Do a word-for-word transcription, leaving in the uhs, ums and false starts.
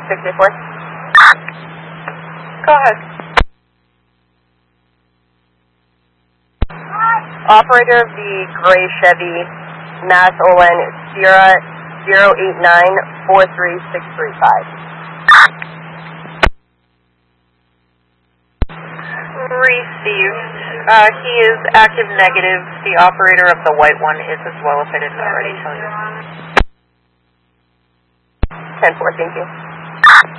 six eight four. Go ahead. Operator of the gray Chevy, Mass O N Sierra zero eight nine four three six three five. Received. Uh, he is active negative. The operator of the white one is as well, if I didn't already tell you. ten four, thank you.